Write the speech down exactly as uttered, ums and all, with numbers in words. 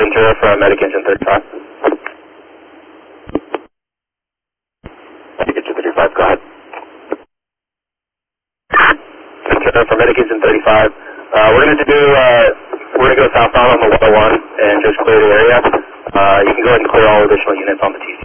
Ventura from Medic Engine thirty-five. Medic Engine thirty-five, go ahead. Ventura from Medic Engine thirty-five. Uh, we're going to do, uh, we're going to go southbound on the one oh one and just clear the area. Uh, you can go ahead and clear all additional units on the T C.